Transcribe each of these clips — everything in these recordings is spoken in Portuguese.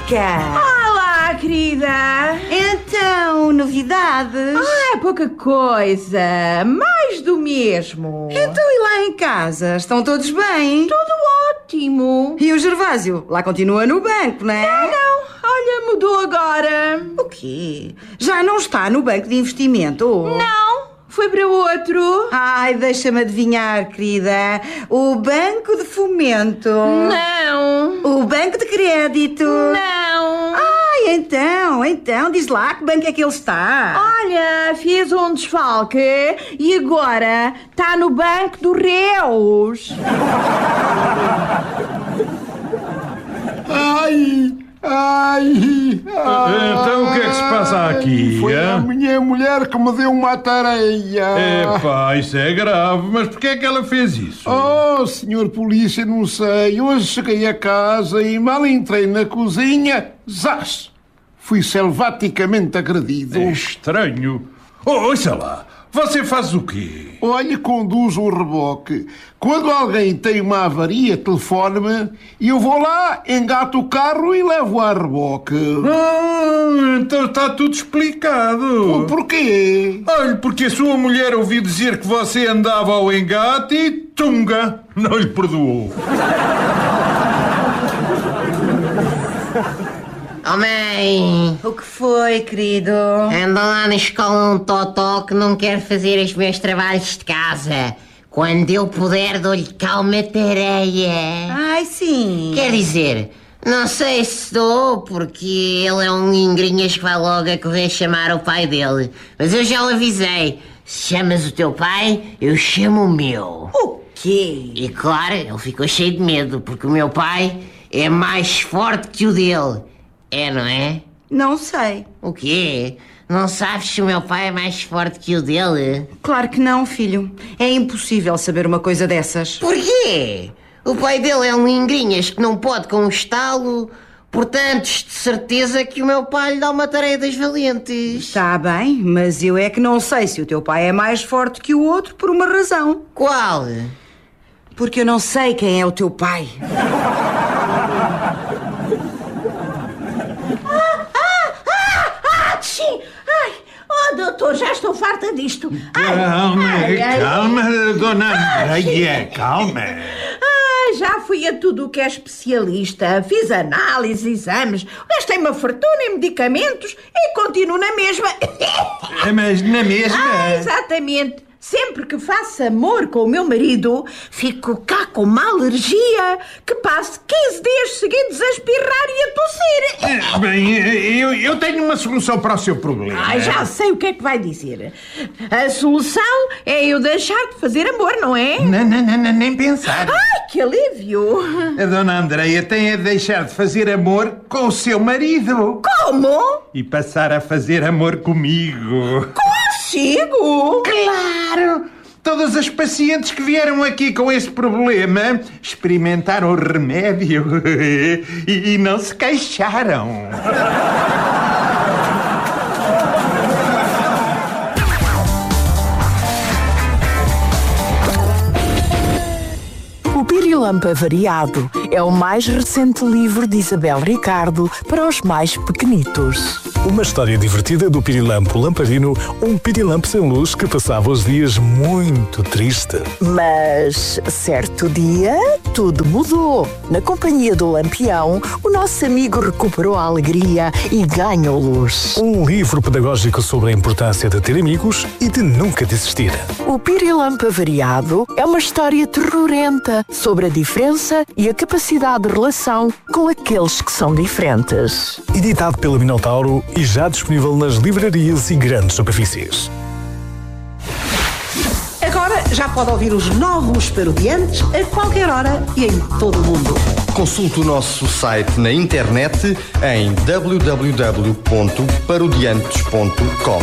Chica! Olá, querida! Então, novidades? Ah, pouca coisa. Mais do mesmo. Então, e lá em casa? Estão todos bem? Tudo ótimo. E o Gervásio? Lá continua no banco, não é? Não, olha, mudou agora. O quê? Já não está no banco de investimento? Não, foi para outro. Ai, deixa-me adivinhar, querida. O banco de fomento? Não. O banco de crédito? Não. Ai, então, diz lá que banco é que ele está. Olha, fez um desfalque e agora está no banco dos réus. Ai. Então o que é que se passa aqui? Foi a minha mulher que me deu uma tareia. Epá, isso é grave, mas porquê é que ela fez isso? Oh, senhor polícia, não sei. Hoje cheguei a casa e mal entrei na cozinha, zás! Fui selvaticamente agredido. É estranho. Ouça lá, você faz o quê? Olha, conduz o reboque. Quando alguém tem uma avaria, telefone-me e eu vou lá, engato o carro e levo a reboque. Então está tudo explicado. Porquê? Olha, porque a sua mulher ouviu dizer que você andava ao engate e tunga, não lhe perdoou. Oh, mãe! O que foi, querido? Anda lá na escola um totó que não quer fazer os meus trabalhos de casa. Quando eu puder, dou-lhe calma tareia. Ai, sim. Quer dizer, não sei se dou, porque ele é um lingrinhas que vai logo a correr chamar o pai dele. Mas eu já o avisei. Se chamas o teu pai, eu chamo o meu. O quê? E claro, ele ficou cheio de medo, porque o meu pai é mais forte que o dele. É, não é? Não sei. O quê? Não sabes se o meu pai é mais forte que o dele? Claro que não, filho. É impossível saber uma coisa dessas. Porquê? O pai dele é um lingrinhas que não pode com um estalo. Portanto, de certeza que o meu pai lhe dá uma tareia das valentes. Está bem, mas eu é que não sei se o teu pai é mais forte que o outro por uma razão. Qual? Porque eu não sei quem é o teu pai. Sim. Ai, oh, doutor, já estou farta disto. Calma, dona Andreia, calma. Já fui a tudo o que é especialista. Fiz análise, exames. Gastei uma fortuna em medicamentos e continuo na mesma. Mas na mesma... Exatamente. Sempre que faço amor com o meu marido, fico cá com uma alergia que passo 15 dias seguidos a espirrar e a tossir. Bem, eu tenho uma solução para o seu problema. Ai, já sei o que é que vai dizer. A solução é eu deixar de fazer amor, não é? Não, nem pensar. Ai, que alívio. A dona Andreia tem a deixar de fazer amor com o seu marido. Como? E passar a fazer amor comigo. Consigo? Claro! Todas as pacientes que vieram aqui com esse problema experimentaram o remédio e não se queixaram. O Pirilampo Avariado é o mais recente livro de Isabel Ricardo para os mais pequenitos. Uma história divertida do Pirilampo Lamparino, um pirilampo sem luz que passava os dias muito triste. Mas, certo dia, tudo mudou. Na companhia do Lampião, o nosso amigo recuperou a alegria e ganhou luz. Um livro pedagógico sobre a importância de ter amigos e de nunca desistir. O Pirilampo Avariado é uma história terrorenta sobre a diferença e a capacidade de relação com aqueles que são diferentes. Editado pela Minotauro e já disponível nas livrarias e grandes superfícies. Agora já pode ouvir os novos Parodiantes a qualquer hora e em todo o mundo. Consulte o nosso site na internet em www.parodiantes.com.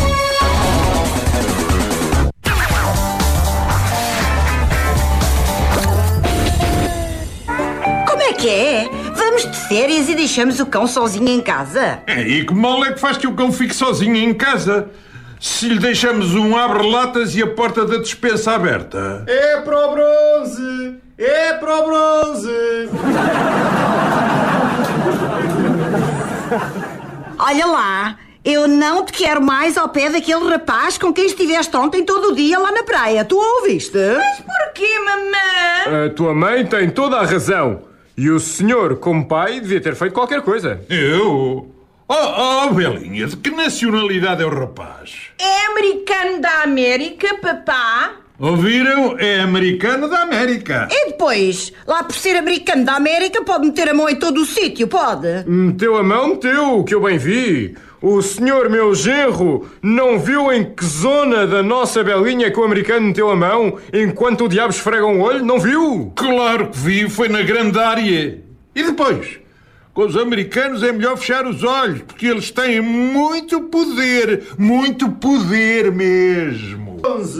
Que é? Vamos de férias e deixamos o cão sozinho em casa? E que mal é que faz que o cão fique sozinho em casa? Se lhe deixamos um abre-latas e a porta da despensa aberta. É para o bronze! É para o bronze! Olha lá, eu não te quero mais ao pé daquele rapaz com quem estiveste ontem todo o dia lá na praia. Tu ouviste? Mas porquê, mamãe? A tua mãe tem toda a razão. E o senhor, como pai, devia ter feito qualquer coisa. Eu? Oh, Belinha, de que nacionalidade é o rapaz? É americano da América, papá? Ouviram? É americano da América. E depois, lá por ser americano da América, pode meter a mão em todo o sítio, pode? Meteu a mão, meteu, que eu bem vi. O senhor, meu genro, não viu em que zona da nossa Belinha que o americano meteu a mão enquanto o diabo esfrega um olho? Não viu? Claro que vi, foi na grande área. E depois? Com os americanos é melhor fechar os olhos, porque eles têm muito poder mesmo. 11.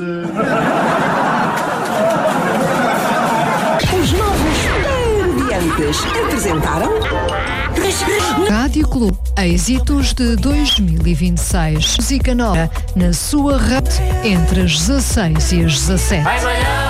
Os novos parodiantes apresentaram... Rádio Clube, êxitos de 2026. Música nova na sua rede entre as 16 e as 17.